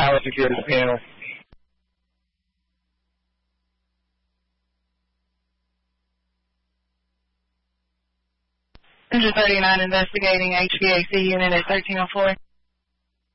power security panel. 139 investigating HVAC unit at 1304.